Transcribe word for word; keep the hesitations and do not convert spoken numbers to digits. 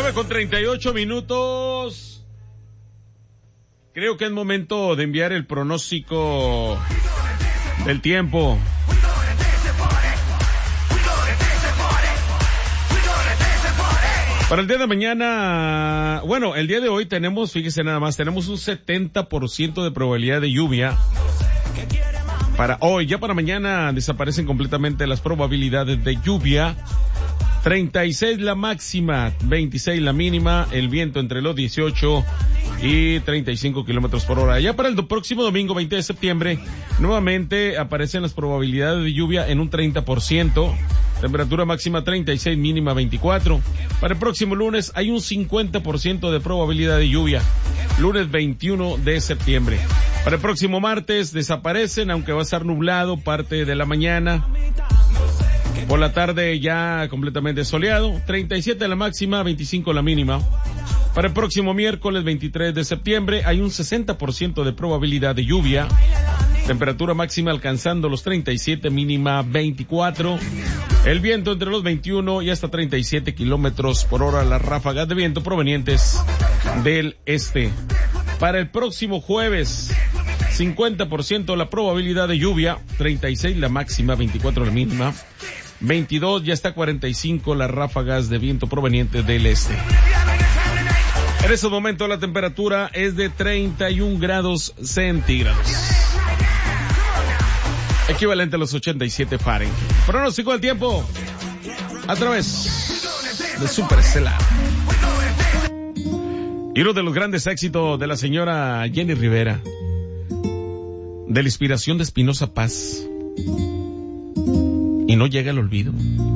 nueve con treinta y ocho minutos. Creo que es momento de enviar el pronóstico del tiempo. Para el día de mañana, bueno, el día de hoy tenemos, fíjese nada más, tenemos un setenta por ciento de probabilidad de lluvia. Para hoy, ya para mañana desaparecen completamente las probabilidades de lluvia. treinta y seis la máxima, veintiséis la mínima, el viento entre los dieciocho y treinta y cinco kilómetros por hora. Ya para el do- próximo domingo, veinte de septiembre, nuevamente aparecen las probabilidades de lluvia en un treinta por ciento. Temperatura máxima treinta y seis, mínima veinticuatro. Para el próximo lunes hay un cincuenta por ciento de probabilidad de lluvia. Lunes veintiuno de septiembre. Para el próximo martes desaparecen, aunque va a estar nublado parte de la mañana. Por la tarde ya completamente soleado. treinta y siete la máxima, veinticinco la mínima. Para el próximo miércoles veintitrés de septiembre hay un sesenta por ciento de probabilidad de lluvia. Temperatura máxima alcanzando los treinta y siete, mínima veinticuatro. El viento entre los veintiuno y hasta treinta y siete kilómetros por hora, las ráfagas de viento provenientes del este. Para el próximo jueves, cincuenta por ciento la probabilidad de lluvia, treinta y seis la máxima, veinticuatro la mínima, veintidós y hasta cuarenta y cinco las ráfagas de viento provenientes del este. En estos momentos la temperatura es de treinta y un grados centígrados. Equivalente a los ochenta y siete Fahrenheit. Pronóstico del tiempo a través de Superestelar. Y uno de los grandes éxitos de la señora Jenny Rivera, de la inspiración de Espinoza Paz. Y no llega el olvido.